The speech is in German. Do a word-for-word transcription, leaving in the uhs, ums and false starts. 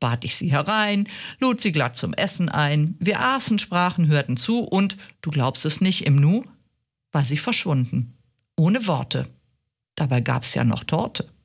bat ich sie herein, lud sie glatt zum Essen ein. Wir aßen, sprachen, hörten zu und, du glaubst es nicht, im Nu war sie verschwunden. Ohne Worte. Dabei gab's ja noch Torte.